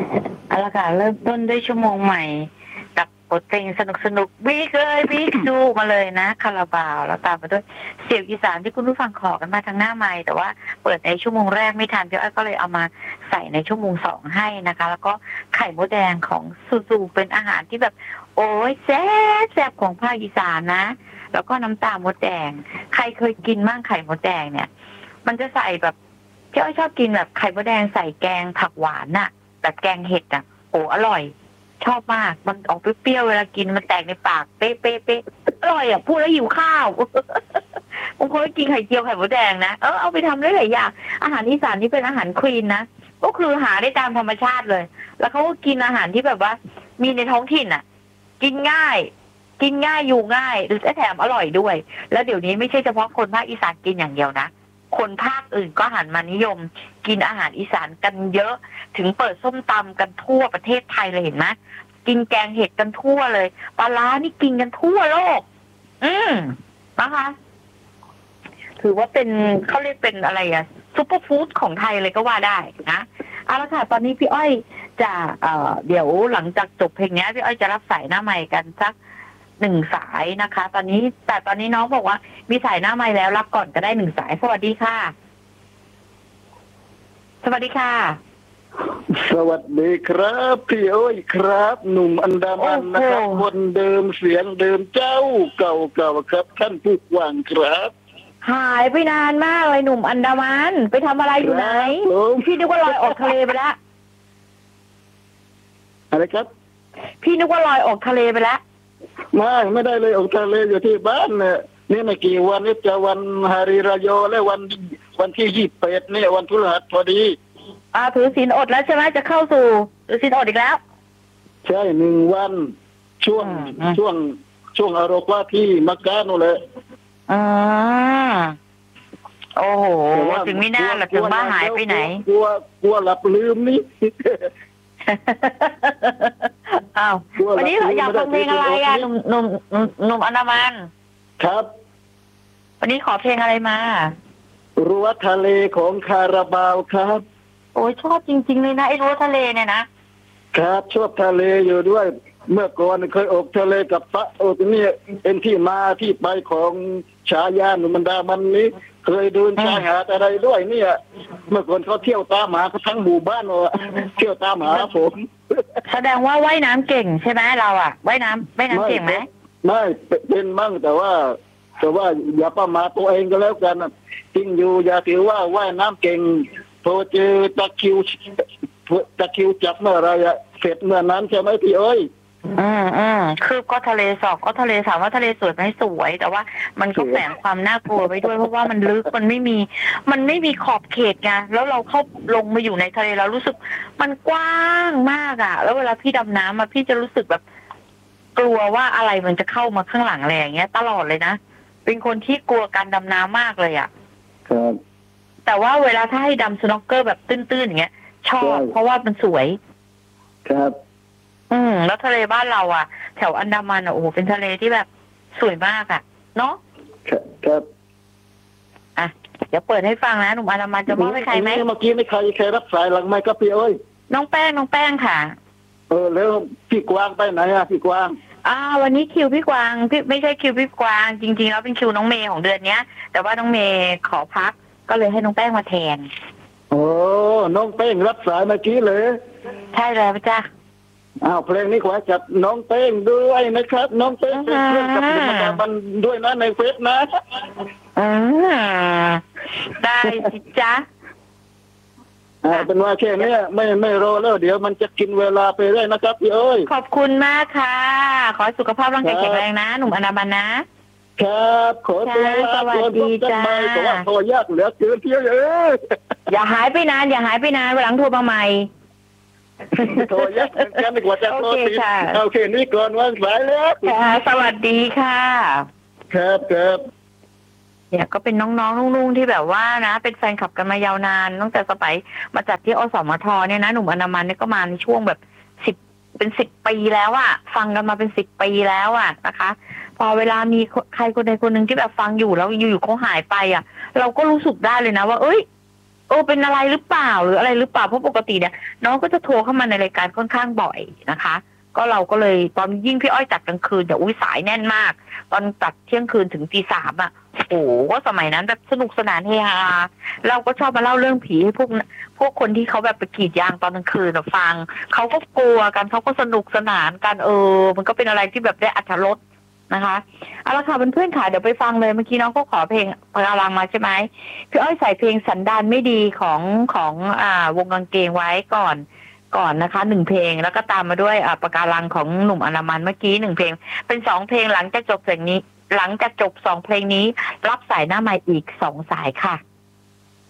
เอาละค่ะเริ่มต้นด้วยชั่วโมงใหม่กับบทเพลงสนุกบิ๊กเลยบิ๊กดูมาเลยนะคาราบาวแล้วตามมาด้วยเสียงอีสานที่คุณผู้ฟังขอกันมาทางหน้าไมค์แต่ว่าเปิดในชั่วโมงแรกไม่ทันพี่อ้อยก็เลยเอามาใส่ในชั่วโมงสองให้นะคะแล้วก็ไข่มดแดงของซูเป็นอาหารที่แบบโอ้ยแซ่บของภาคอีสานนะแล้วก็น้ำตาลมดแดงใครเคยกินบ้างไข่มดแดงเนี่ยมันจะใส่แบบพี่อ้อยชอบกินแบบไข่มดแดงใส่แกงผักหวานน่ะแบบแกงเห็ดอ่ะโอ้อร่อยชอบมากมันออกเปรี้ยวๆเวลากินมันแตกในปากเป๊ะเป๊ะเป๊ะอร่อยอ่ะพูดแล้วหิวข้าว บางคนกินไข่เจียวไข่มดแดงนะเอาไปทำได้หลายอย่างอาหารอีสานที่เป็นอาหารคลีนนะก็คือหาได้ตามธรรมชาติเลย แล้วเขาก็กินอาหารที่แบบว่ามีในท้องถิ่นอ่ะ กินง่ายอยู่ง่ายและแถมอร่อยด้วย แล้วเดี๋ยวนี้ไม่ใช่เฉพาะคนภาคอีสานกินอย่างเดียวนะคนภาคอื่นก็หันมานิยม กินอาหารอีสานกันเยอะถึงเปิดส้มตำกันทั่วประเทศไทยเลยเห็นไหมกินแกงเห็ดกันทั่วเลยปลาร้านี่กินกันทั่วโลกนะคะถือว่าเป็นเขาเรียกเป็นอะไรอะซุปเปอร์ฟู้ดของไทยเลยก็ว่าได้นะเอาละค่ะตอนนี้พี่อ้อยจะเดี๋ยวหลังจากจบเพลงนี้พี่อ้อยจะรับสายหน้าไมค์กันสัก1 สายนะคะตอนนี้น้องบอกว่ามีสายหน้าไมค์แล้วรับก่อนก็ได้1 สายสวัสดีค่ะสวัสดีค่ะสวัสดีครับพี่อ้อยครับหนุ่มอันดามันนะครับคนเดิมเสียงเดิมเจ้าเก่าครับท่านผู้ฟังครับหายไปนานมากเลยหนุ่มอันดามันไปทำอะไรอยู่ไหนพี่นึกว่าลอยออกทะเลไปแล้วอะไรครับพี่นึกว่าลอยออกทะเลไปแล้วไม่ได้เลยออกทะเลอยู่ที่บ้านเนี่ยนี่ไม่กี่วันนี้จะวันฮาริรายโยและวันที่28เนี่ยวันพฤหัสพอดีถือศีลอดแล้วใช่ไหมจะเข้าสู่ถือศีลอดอีกแล้วใช่1 วันช่วงอารมณ์ว่าที่มักกะนู่นแหละโอ้โหถึงไม่น่าหรอกถึงว่าหายไปไหนกลัวหลับลืมนี่อ้าววันนี้อยากฟังเพลงอะไรอ่ะหนุ่มอนามันครับวันนี้ขอเพลงอะไรมารั้วทะเลของคาราบาวครับโอ้ยชอบจริงๆเลยนะไอ้รั้วทะเลเนี่ยนะครับชอบทะเลอยู่ด้วยเมื่อก่อนเคยออกทะเลกับพระนี่เป็นที่มาที่ไปของฉายาหนุ่มดามันนี้เคยเดินชายหาดอะไรด้วยเนี่ยเมื่อก่อนเขาเที่ยวตามหาทั้งหมู่บ้านว่าเที่ยวตามหาผมแสดงว่าว่ายน้ำเก่งใช่ไหมเราอ่ะว่ายน้ำเก่งไหมไม่เป็นมั่งแต่ว่าอย่าประมาทตัวเองก็แล้วกันจริงอยู่อย่าถือว่าว่ายน้ำเก่งพอเจอตะคิวจับเมื่อไรเสร็จเมื่อนั้นใช่ไหมพี่เอ้ยคือก็ทะเลสอบก็ทะเลถามว่าทะเลสวยไหมสวยแต่ว่ามันก็แฝงความน่ากลัวไว้ด้วยเพราะว่ามันลึกมันไม่มีขอบเขตไงแล้วเราเข้าลงมาอยู่ในทะเลเรารู้สึกมันกว้างมากอ่ะแล้วเวลาพี่ดำน้ำพี่จะรู้สึกแบบกลัวว่าอะไรมันจะเข้ามาข้างหลังอะไรอย่างเงี้ยตลอดเลยนะเป็นคนที่กลัวการดำน้ำมากเลยอ่ะครับแต่ว่าเวลาถ้าให้ดำสโนว์เกอร์แบบตื้นๆอย่างเงี้ยชอบเพราะว่ามันสวยครับแล้วทะเลบ้านเราอ่ะแถวอันดามันโอ้โหเป็นทะเลที่แบบสวยมากอ่ะเนาะครับเดี๋ยวเปิดให้ฟังนะหนุ่มอันดามันจะมอบให้ใครไหมเมื่อกี้ไม่ใครรับสายหลังไม่ก็พี่เอ้ยน้องแป้งค่ะแล้วพี่กวางไปไหนพี่กวางวันนี้คิวพี่กวางพี่ไม่ใช่คิวพี่กวางจริงๆแล้วเป็นคิวน้องเมย์ของเดือนเนี้ยแต่ว่าน้องเมย์ขอพักก็เลยให้น้องแป้งมาแทนน้องแป้งรับสายเมื่อกี้เลยใช่เลยจ้ะเพลงนี้ขอจับน้องเป้งด้วยนะครับน้องเป้งเป็นเพื่อนกับธรรมดาบันด้วยนะในเฟซนะได้สิจ๊ะเป็นว่าแค่นี้ไม่รอแล้วเดี๋ยวมันจะกินเวลาไปเรื่อยนะครับพี่เอ้ยขอบคุณมากค่ะขอสุขภาพร่างกายแข็งแรงนะหนุ่มอนามันนะครับขอตัวลาสวัสดีจ้าเพราะว่าโทรยากเหลือเกินเที่ยวอย่าหายไปนานวันหลังโทรมาใหม่โทรยักกันดีกว่าจะโทรติดโอเคนี่ก่อนวันสายแล้วสวัสดีค่ะครับเนี่ยก็เป็นน้องๆลุงๆที่แบบว่านะเป็นแฟนคลับกันมายาวนานตั้งแต่สมัยมาจัดที่อสมทเนี่ยนะหนุ่มอนามันเนี่ยก็มาในช่วงแบบ10 ปีแล้วอ่ะฟังกันมาเป็น10 ปีแล้วอ่ะนะคะพอเวลามีใครคนใดคนหนึ่งที่แบบฟังอยู่แล้วอยู่ๆเขาหายไปอ่ะเราก็รู้สึกได้เลยนะว่าเอ้ยเป็นอะไรหรือเปล่าหรืออะไรหรือเปล่าเพราะปกติเนี่ยน้องก็จะโทรเข้ามาในรายการค่อนข้างบ่อยนะคะก็เราก็เลยตอนยิ่งพี่อ้อยจัดกลางคืนเดี๋ยวสายแน่นมากตอนจัดเที่ยงคืนถึงตี 3อ่ะโอ้ก็สมัยนั้นแบบสนุกสนานเฮฮาเราก็ชอบมาเล่าเรื่องผีให้พวกคนที่เขาแบบไปกรีดยางตอนกลางคืนฟังเขาก็กลัวกันเขาก็สนุกสนานกันมันก็เป็นอะไรที่แบบได้อรรถรสนะคะเอาละค่ะเพื่อนๆค่ะเดี๋ยวไปฟังเลยเมื่อกี้น้องก็ขอเพลงปากการังมาใช่ไหมพี่อ้อยใส่เพลงสันดานไม่ดีของวงกางเกงไว้ก่อนนะคะ1เพลงแล้วก็ตามมาด้วยปากการังของหนุ่มอนามันเมื่อกี้1เพลงเป็น2เพลงหลังจากจบ2เพลงนี้รับสายหน้าใหม่อีก2สายค่ะ